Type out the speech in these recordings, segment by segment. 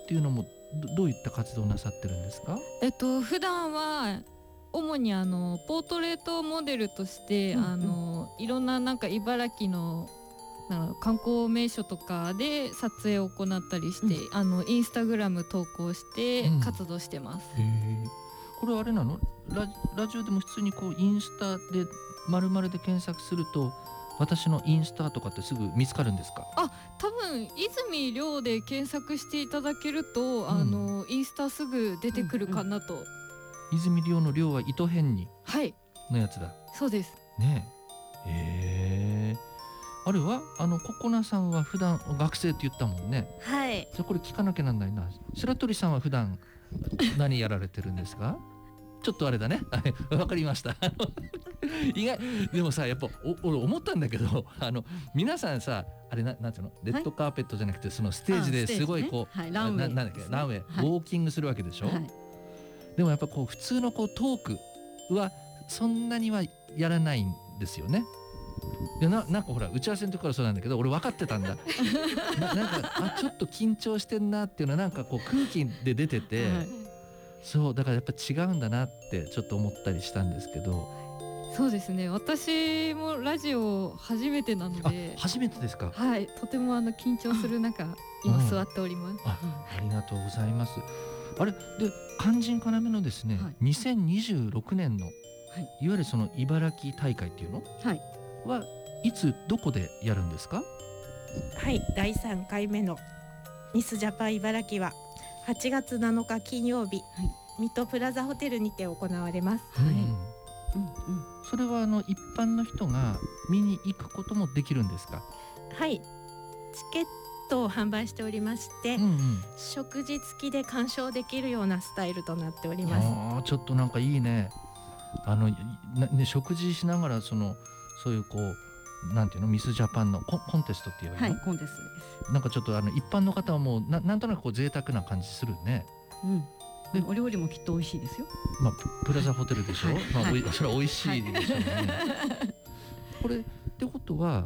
っていうのもどういった活動をなさってるんですか？ 普段は主にポートレートモデルとして、いろんななんか茨城の観光名所とかで撮影を行ったりして、インスタグラム投稿して活動してます。 これあれなの？ラジオでも普通にこうインスタで〇〇で検索すると私のインスタとかってすぐ見つかるんですか？ 多分泉亮で検索していただけると、インスタすぐ出てくるかなと。 泉亮の亮は糸辺にのやつだ。 そうですねえ。あれはココナさんは普段学生って言ったもんね。 はい。 じゃあこれ聞かなきゃなんないな。白鳥さんは普段何やられてるんですか？ちょっとあれだね。わかりました。意外でもさ、やっぱ俺思ったんだけど、皆さんさ、あれなんていうの、レッドカーペットじゃなくてそのステージですごいこう、 ランウェイ、 なんだっけ、ランウェイ、ウォーキングするわけでしょ。でもやっぱこう普通のこうトークはそんなにはやらないんですよね。いやなんかほら打ち合わせの時からそうなんだけど、俺分かってたんだ。なんかちょっと緊張してんなっていうのはなんかこう空気で出てて、そうだからやっぱ違うんだなってちょっと思ったりしたんですけど。 そうですね、私もラジオ初めてなので。 初めてですか？ はい、とても緊張する中今座っております。 ありがとうございます。あれで肝心要のですね、2026年の、いわゆるその茨城大会っていうの、はいつどこでやるんですか？ はい、第3回目のミスジャパン茨城は8月7日金曜日、水戸プラザホテルにて行われます。 それは一般の人が見に行くこともできるんですか？ はい、チケットを販売しておりまして、食事付きで鑑賞できるようなスタイルとなっております。 ちょっとなんかいいね。食事しながらそういうこうなんていうの、ミスジャパンのコンテストっていうの、 コンテストです。 なんかちょっと一般の方はもうなんとなくこう贅沢な感じするね。 でお料理もきっと美味しいですよ。 プラザホテルでしょ。それは美味しいでしょうね。これってことは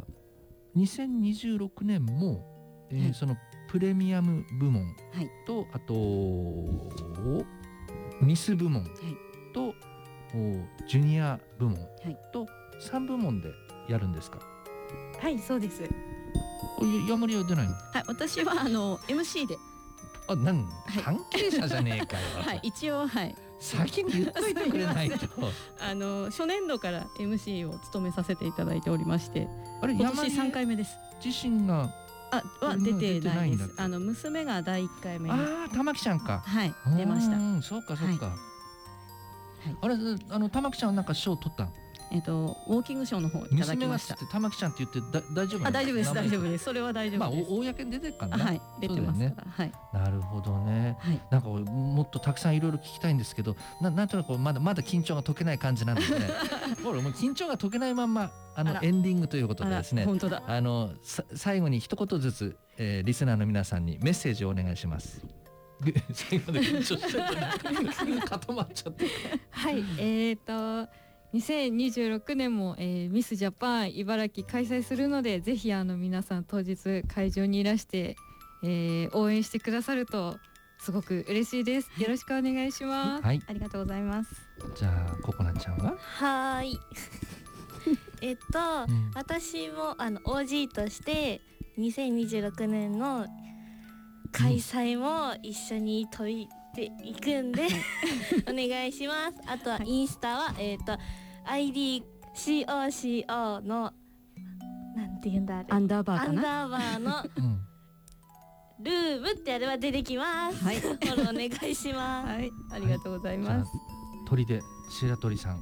2026年も、そのプレミアム部門と、あとミス部門と、ジュニア部門と3部門でやるんですか？ はい、そうです。 ヤモリは出ないの？ はい、私はMC で。 関係者じゃねえかよ。 一応先に言っといてくれないと。 初年度から MC を務めさせていただいておりまして、 あれ今年3回目です。 自身がは出てないです。娘が第1回目に。 玉木ちゃんか。 出ました。 そうかそうか。あれ玉木ちゃんはなんか賞取ったん？ ウォーキングショーの方いただきました。 娘が玉木ちゃんって言って大丈夫？ 大丈夫です、大丈夫です。それは大丈夫です。 公に出てるからね。 出てますから。 なるほどね。なんかもっとたくさんいろいろ聞きたいんですけど、なんとなくまだ緊張が解けない感じなんですね。俺もう緊張が解けないまんまエンディングということでですね。 本当だ。 最後に一言ずつリスナーの皆さんにメッセージをお願いします。最後まで緊張しちゃって固まっちゃって。 はい、2026年も、ミスジャパン茨城開催するので、ぜひ皆さん当日会場にいらして、応援してくださるとすごく嬉しいです。よろしくお願いします。 ありがとうございます。 じゃあココナちゃんは？ はい。私もOG として2026年の開催も一緒に解いていくんでお願いします。あとはインスタはIDCOCO のなんていうんだあれ、 アンダーバーかな、 アンダーバーのルームってやれば出てきます。フォローお願いします。 ありがとうございます。 鳥で白鳥さん。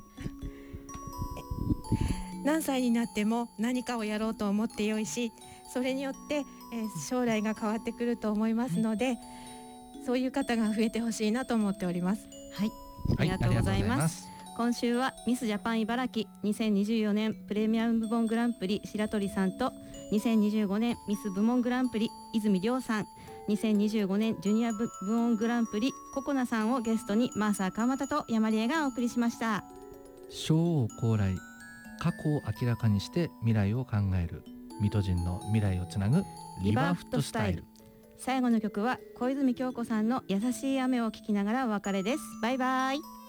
何歳になっても何かをやろうと思ってよいし、それによって、将来が変わってくると思いますので、そういう方が増えてほしいなと思っております。 ありがとうございます。今週はミスジャパン茨城2024年プレミアム部門グランプリ白鳥さんと、2025年ミス部門グランプリ泉亮さん、2025年ジュニア部門グランプリココナさんをゲストにマーサー川又と山里恵がお送りしました。 昭高来、過去を明らかにして未来を考える、水戸人の未来をつなぐリバーフットスタイル。 最後の曲は小泉今日子さんの優しい雨を聴きながらお別れです。バイバイ。